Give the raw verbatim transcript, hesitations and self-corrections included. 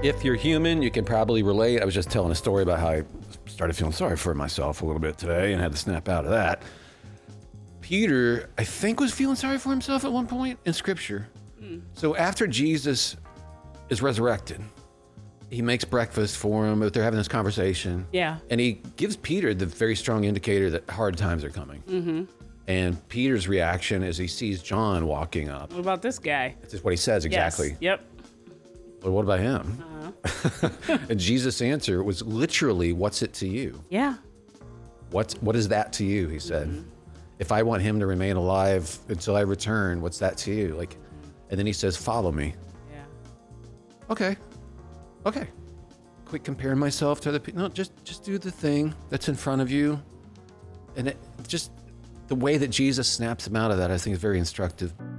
If you're human, you can probably relate. I was just telling a story about how I started feeling sorry for myself a little bit today and had to snap out of that. Peter, I think, was feeling sorry for himself at one point in Scripture. Mm. So after Jesus is resurrected, he makes breakfast for him, but they're having this conversation. Yeah. And he gives Peter the very strong indicator that hard times are coming. Mm-hmm. And Peter's reaction is he sees John walking up. What about this guy? That's just what he says exactly. Yes. Yep. But what about him? Uh-huh. And Jesus' answer was literally, what's it to you? Yeah. What's, what is that to you, he said. Mm-hmm. If I want him to remain alive until I return, what's that to you? Like, and then he says, follow me. Yeah. Okay. Okay. Quit comparing myself to other people. No, just, just do the thing that's in front of you. And it just, the way that Jesus snaps him out of that, I think is very instructive.